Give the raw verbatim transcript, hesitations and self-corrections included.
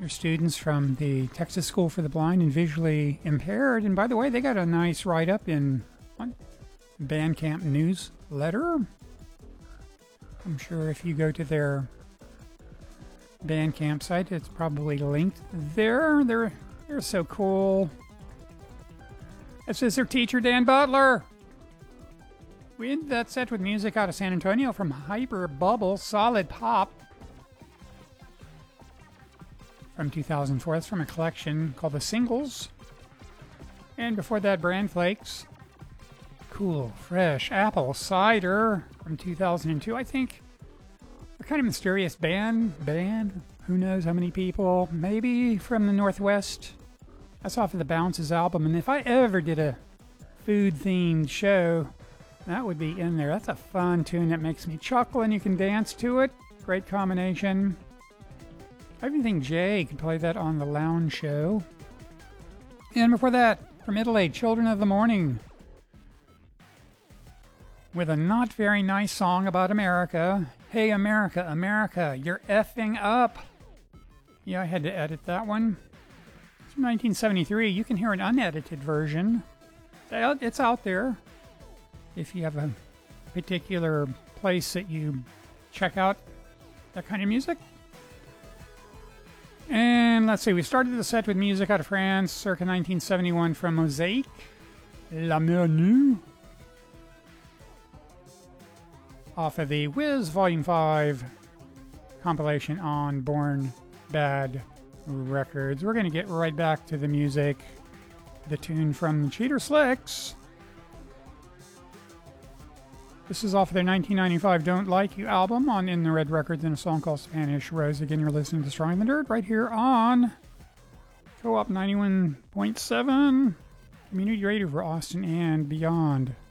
They're students from the Texas School for the Blind and Visually Impaired. And by the way, they got a nice write-up in what, Bandcamp newsletter. I'm sure if you go to their Bandcamp site, it's probably linked there. They're, they're so cool. This is their teacher, Dan Butler. We ended that set with music out of San Antonio from Hyper Bubble Solid Pop from two thousand four. That's from a collection called The Singles. And before that, Bran Flakes. Cool, fresh apple cider from two thousand two. I think a kind of mysterious band. Band? Who knows how many people? Maybe from the Northwest. That's off of the Bounces album. And if I ever did a food-themed show, that would be in there. That's a fun tune that makes me chuckle and you can dance to it. Great combination. I even think Jay could play that on the Lounge Show. And before that, from Italy, Children of the Morning. With a not very nice song about America. Hey America, America, you're effing up. Yeah, I had to edit that one. It's from nineteen seventy-three. You can hear an unedited version. It's out there. If you have a particular place that you check out that kind of music. And let's see, we started the set with music out of France, circa nineteen seventy-one from Mosaic, La Menu, off of the Wiz Volume five compilation on Born Bad Records. We're going to get right back to the music, the tune from the Cheater Slicks. This is off of their nineteen ninety-five Don't Like You album on In the Red Records and a song called Spanish Rose. Again, you're listening to Strong in the Dirt right here on Co-op ninety-one point seven Community Radio for Austin and beyond.